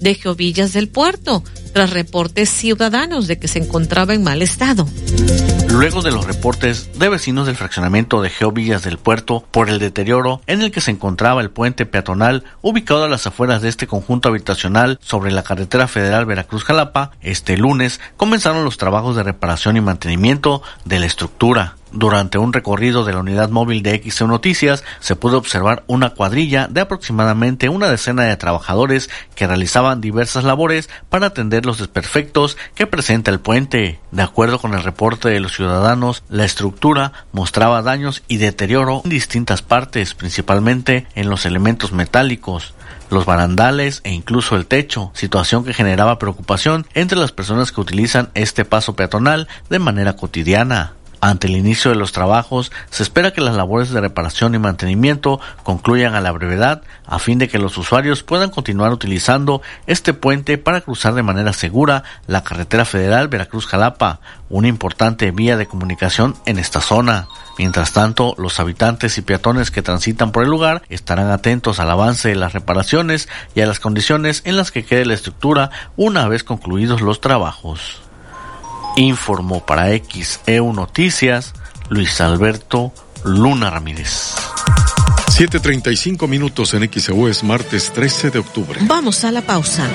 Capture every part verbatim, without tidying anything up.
de Geovillas del Puerto, tras reportes ciudadanos de que se encontraba en mal estado. Luego de los reportes de vecinos del fraccionamiento de Geovillas del Puerto por el deterioro en el que se encontraba el puente peatonal ubicado a las afueras de este conjunto habitacional sobre la carretera federal Veracruz-Jalapa, este lunes comenzaron los trabajos de reparación y mantenimiento de la estructura. Durante un recorrido de la unidad móvil de X E U Noticias se pudo observar una cuadrilla de aproximadamente una decena de trabajadores que realizaban diversas labores para atender los desperfectos que presenta el puente. De acuerdo con el reporte de los ciudadanos, la estructura mostraba daños y deterioro en distintas partes, principalmente en los elementos metálicos, los barandales e incluso el techo, situación que generaba preocupación entre las personas que utilizan este paso peatonal de manera cotidiana. Ante el inicio de los trabajos, se espera que las labores de reparación y mantenimiento concluyan a la brevedad, a fin de que los usuarios puedan continuar utilizando este puente para cruzar de manera segura la carretera federal Veracruz-Jalapa, una importante vía de comunicación en esta zona. Mientras tanto, los habitantes y peatones que transitan por el lugar estarán atentos al avance de las reparaciones y a las condiciones en las que quede la estructura una vez concluidos los trabajos. Informó para X E U Noticias Luis Alberto Luna Ramírez. siete treinta y cinco minutos en X E U, es martes trece de octubre. Vamos a la pausa.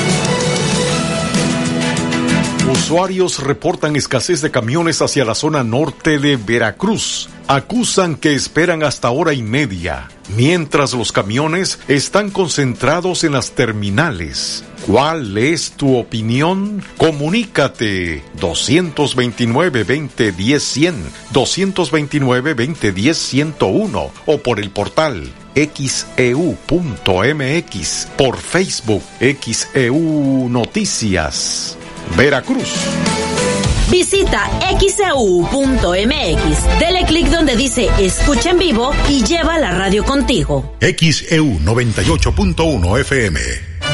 Usuarios reportan escasez de camiones hacia la zona norte de Veracruz. Acusan que esperan hasta hora y media, mientras los camiones están concentrados en las terminales. ¿Cuál es tu opinión? Comunícate dos dos nueve, veinte, diez, cien, dos dos nueve, veinte, diez, ciento uno o por el portal X E U punto M X, por Facebook X E U Noticias Veracruz. Visita X E U punto M X, dele clic donde dice escucha en vivo y lleva la radio contigo. X E U noventa y ocho punto uno F M.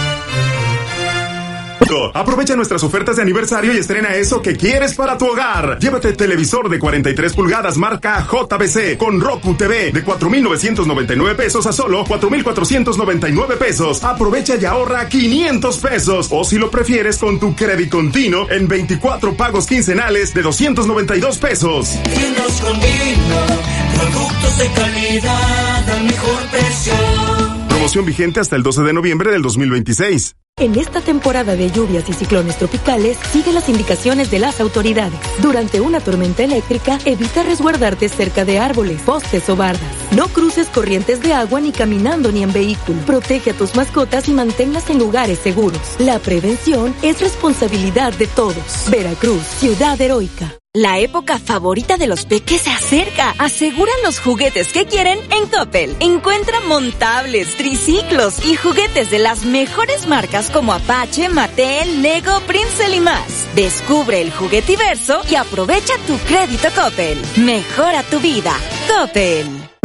Aprovecha nuestras ofertas de aniversario y estrena eso que quieres para tu hogar. Llévate televisor de cuarenta y tres pulgadas marca J B C con Roku T V de cuatro mil novecientos noventa y nueve pesos a solo cuatro mil cuatrocientos noventa y nueve pesos. Aprovecha y ahorra quinientos pesos. O si lo prefieres con tu crédito continuo en veinticuatro pagos quincenales de doscientos noventa y dos pesos. Tiendas Convino, productos de calidad al mejor precio. Promoción vigente hasta el doce de noviembre del dos mil veintiséis. En esta temporada de lluvias y ciclones tropicales, sigue las indicaciones de las autoridades. Durante una tormenta eléctrica, evita resguardarte cerca de árboles, postes o bardas. No cruces corrientes de agua ni caminando ni en vehículo. Protege a tus mascotas y manténlas en lugares seguros. La prevención es responsabilidad de todos. Veracruz, ciudad heroica. La época favorita de los peques se acerca. Aseguran los juguetes que quieren en Coppel. Encuentra montables, triciclos y juguetes de las mejores marcas como Apache, Mattel, Lego, Princeton y más. Descubre el juguetiverso y aprovecha tu crédito Coppel. Mejora tu vida. Coppel.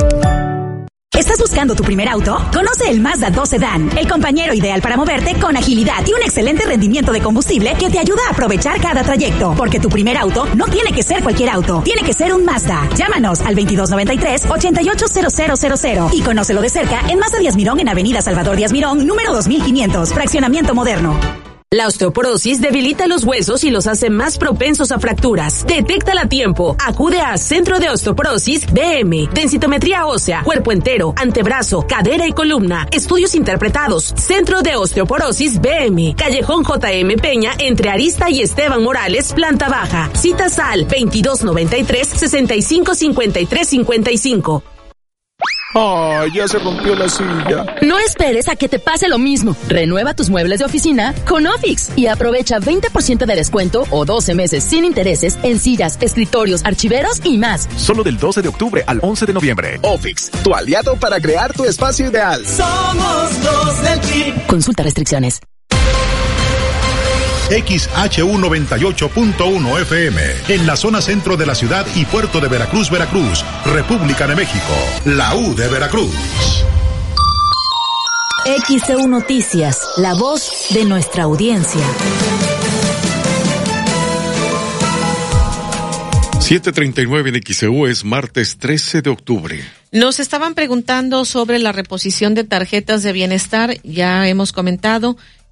¿Estás buscando tu primer auto? Conoce el Mazda dos Sedan, el compañero ideal para moverte con agilidad y un excelente rendimiento de combustible que te ayuda a aprovechar cada trayecto. Porque tu primer auto no tiene que ser cualquier auto, tiene que ser un Mazda. Llámanos al veintidós noventa y tres, ochenta y ocho cero cero cero cero y conócelo de cerca en Mazda Díaz Mirón en Avenida Salvador Díaz Mirón, número dos mil quinientos, fraccionamiento moderno. La osteoporosis debilita los huesos y los hace más propensos a fracturas. Detéctala a tiempo. Acude a Centro de Osteoporosis B M. Densitometría ósea, cuerpo entero, antebrazo, cadera y columna. Estudios interpretados. Centro de Osteoporosis B M. Callejón J M Peña entre Arista y Esteban Morales, planta baja. Citas al veintidós noventa y tres, sesenta y cinco cincuenta y tres cincuenta y cinco. ¡Ay, ya se rompió la silla! No esperes a que te pase lo mismo. Renueva tus muebles de oficina con Ofix y aprovecha veinte por ciento de descuento o doce meses sin intereses en sillas, escritorios, archiveros y más. Solo del doce de octubre al once de noviembre. Ofix, tu aliado para crear tu espacio ideal. Somos los del Team. Consulta restricciones. X H U noventa y ocho punto uno F M, en la zona centro de la ciudad y puerto de Veracruz, Veracruz, República de México, la U de Veracruz. X E U Noticias, la voz de nuestra audiencia. siete treinta y nueve en X E U, es martes trece de octubre. Nos estaban preguntando sobre la reposición de tarjetas de bienestar. Ya hemos comentado